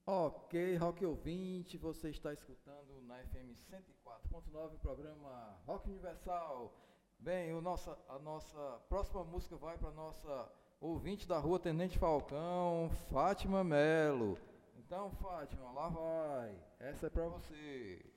Ok, Rock ouvinte, você está escutando na FM 104.9 o programa Rock Universal. Bem, a nossa próxima música vai para a nossa ouvinte da rua Tenente Falcão, Fátima Melo. Então, Fátima, lá vai. Essa é para você.